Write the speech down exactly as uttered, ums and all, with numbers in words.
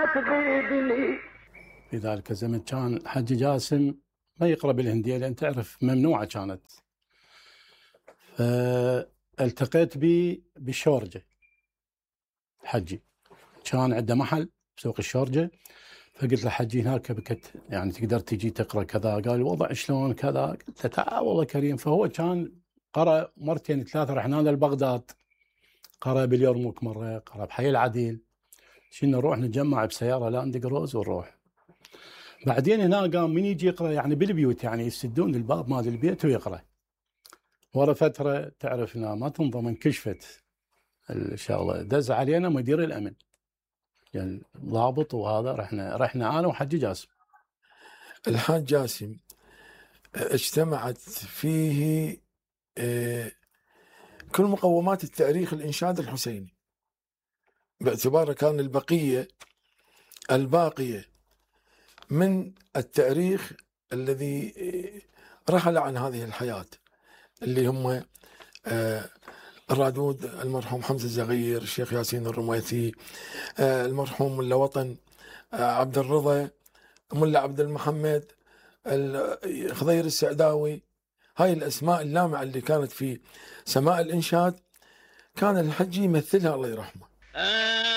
تغيبني. في ذلك الزمن كان حجي جاسم ما يقرأ بالهندية لأن تعرف ممنوعة كانت. فالتقيت به بالشورجة. حجي كان عنده محل بسوق الشورجة، فقلت له حجي هناك بكت يعني تقدر تجي تقرأ كذا؟ قال الوضع شلون كذا؟ قلت له تعال والله كريم. فهو كان قرأ مرتين ثلاثة، رحنا لبغداد، قرأ باليرموك مرة، قرأ بحي العديل، شنو نروح نتجمع بسيارة لاند كروز ونروح. بعدين هنا قام من يجي يقرأ يعني بالبيوت، يعني يسدون الباب مال البيت ويقرأ. ورا فترة تعرف هنا ما تنضم انكشفت الشغلة، دز علينا مدير الأمن يعني ضابط، وهذا رحنا رحنا أنا وحجي جاسم. الحاج جاسم اجتمعت فيه كل مقومات التاريخ الإنشاد الحسيني، باعتباره كان البقية الباقية من التاريخ الذي رحل عن هذه الحياة، اللي هم الرادود المرحوم حمزة الزغير، الشيخ ياسين الرميثي، المرحوم ملا وطن عبد الرضا، ملا عبد المحمد، خضير السعداوي. هاي الأسماء اللامعة اللي كانت في سماء الإنشاد كان الحجي يمثلها الله يرحمه.